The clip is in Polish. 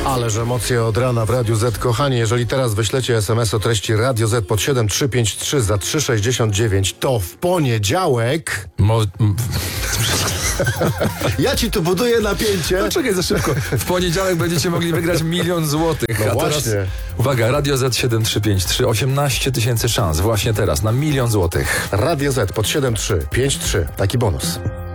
Ależ emocje od rana w Radiu Z. Kochani, jeżeli teraz wyślecie SMS o treści Radio Z pod 7353 za 3,69, to w poniedziałek... Ja ci tu buduję napięcie. No czekaj za szybko. W poniedziałek będziecie mogli wygrać 1 000 000 złotych. No a właśnie. Teraz, uwaga, Radio Z 7353, 18 000 szans właśnie teraz na 1 000 000 złotych. Radio Z pod 7353. Taki bonus.